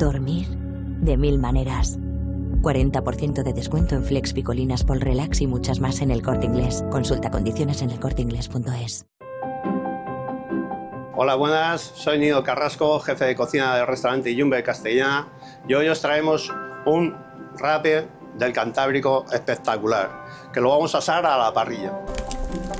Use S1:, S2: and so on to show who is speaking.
S1: Dormir de 1000 maneras. 40% de descuento en Flex Picolinas Pol Relax y muchas más en El Corte Inglés. Consulta condiciones en elcorteinglés.es.
S2: Hola, buenas. Soy Nido Carrasco, jefe de cocina del restaurante Yumbe Castellana. Y hoy os traemos un rape del Cantábrico espectacular, que lo vamos a asar a la parrilla.